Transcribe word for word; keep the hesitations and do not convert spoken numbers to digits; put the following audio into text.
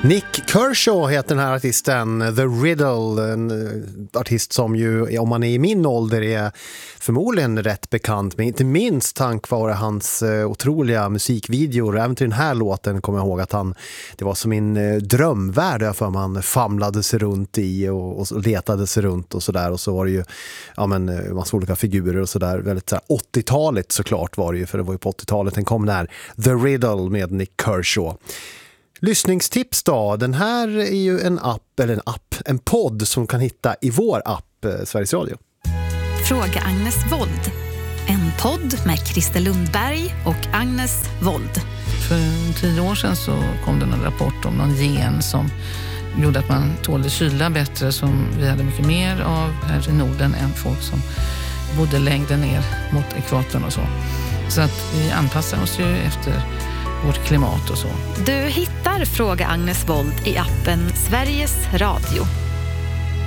Nick Kershaw heter den här artisten, The Riddle, en artist som ju, om man är i min ålder, är förmodligen rätt bekant, men inte minst tack vare hans otroliga musikvideor. Även till den här låten kommer jag ihåg att han, det var som en drömvärld där för man famlade sig runt i och, och letade sig runt och sådär, och så var det ju ja, men, massa olika figurer och sådär, väldigt så här, åttiotalet såklart var det ju, för det var ju på åttiotalet den kom där, The Riddle med Nick Kershaw. Lyssningstips då, den här är ju en app, eller en app, en podd som kan hitta i vår app eh, Sveriges Radio. Fråga Agnes Wold. En podd med Christer Lundberg och Agnes Wold. För tio år sedan så kom det en rapport om någon gen som gjorde att man tålde kyla bättre, som vi hade mycket mer av här i Norden än folk som bodde längre ner mot ekvatorn och så. Så att vi anpassar oss ju efter vårt klimat och så. Du hittar Fråga Agnes Wold i appen Sveriges Radio.